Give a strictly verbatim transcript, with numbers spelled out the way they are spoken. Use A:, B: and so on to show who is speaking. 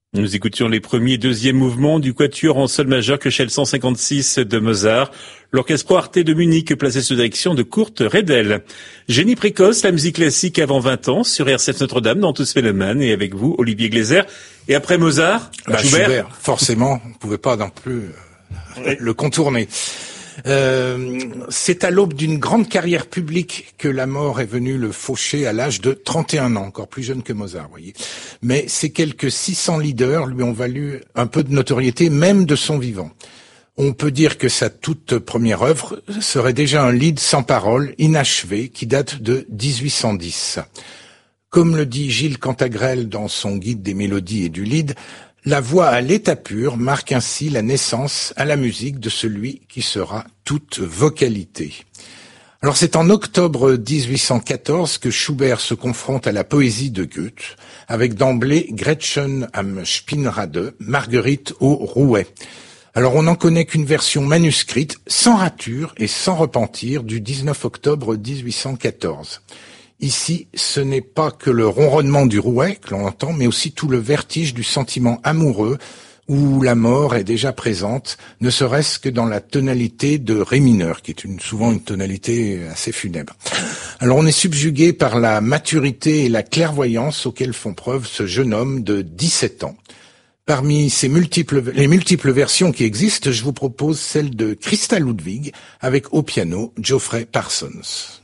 A: Nous écoutions les premiers et deuxième mouvements du quatuor en sol majeur Köchel cent cinquante-six de Mozart. L'orchestre Pro Arte de Munich placé sous direction de Kurt Redel. Génie précoce, la musique classique avant vingt ans sur R C F Notre-Dame dans Tous Spelemann et avec vous Olivier Gleiser. Et après Mozart,
B: bah,
A: Schubert.
B: Schubert, forcément, on ne pouvait pas non plus euh, le contourner. Euh, c'est à l'aube d'une grande carrière publique que la mort est venue le faucher à l'âge de trente et un ans, encore plus jeune que Mozart, vous voyez. Mais ces quelques six cents leaders lui ont valu un peu de notoriété, même de son vivant. On peut dire que sa toute première œuvre serait déjà un lied sans parole, inachevé, qui date de dix-huit cent dix. Comme le dit Gilles Cantagrel dans son guide des mélodies et du lied, la voix à l'état pur marque ainsi la naissance à la musique de celui qui sera toute vocalité. Alors c'est en octobre dix-huit cent quatorze que Schubert se confronte à la poésie de Goethe, avec d'emblée Gretchen am Spinnrade, Marguerite au rouet. Alors on n'en connaît qu'une version manuscrite, sans rature et sans repentir, du dix-neuf octobre dix-huit cent quatorze. Ici, ce n'est pas que le ronronnement du rouet que l'on entend, mais aussi tout le vertige du sentiment amoureux où la mort est déjà présente, ne serait-ce que dans la tonalité de ré mineur, qui est une, souvent une tonalité assez funèbre. Alors on est subjugué par la maturité et la clairvoyance auxquelles font preuve ce jeune homme de dix-sept ans. Parmi ces multiples, les multiples versions qui existent, je vous propose celle de Christa Ludwig avec au piano Geoffrey Parsons.